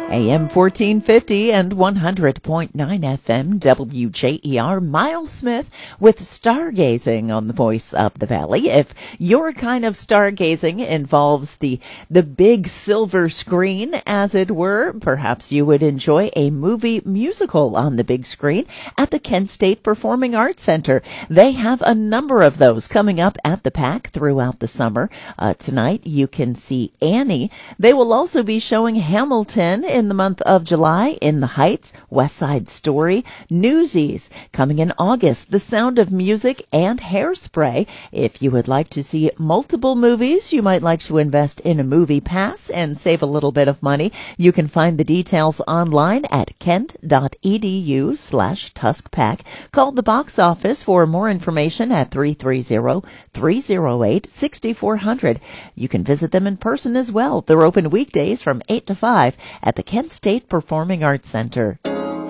AM 1450 and 100.9 FM WJER. Miles Smith with Stargazing on the Voice of the Valley. If your kind of stargazing involves the big silver screen, as it were, perhaps you would enjoy a movie musical on the big screen at the Kent State Performing Arts Center. They have a number of those coming up at the PAC throughout the summer. Tonight you can see Annie. They will also be showing Hamilton in the month of July, In the Heights, West Side Story, Newsies. Coming in August, The Sound of Music, and Hairspray. If you would like to see multiple movies, you might like to invest in a movie pass and save a little bit of money. You can find the details online at kent.edu/TuskPAC. Call the box office for more information at 330-308-6400. You can visit them in person as well. They're open weekdays from 8 to 5 at the Kent State Performing Arts Center.